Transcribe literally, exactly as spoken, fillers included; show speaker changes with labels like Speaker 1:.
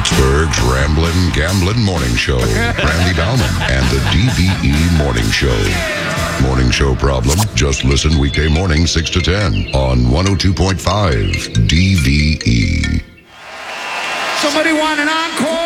Speaker 1: Pittsburgh's Ramblin' Gamblin' Morning Show. Randy Bauman and the D V E Morning Show. Morning show problem? Just listen weekday morning six to ten on one oh two point five D V E.
Speaker 2: Somebody want an encore?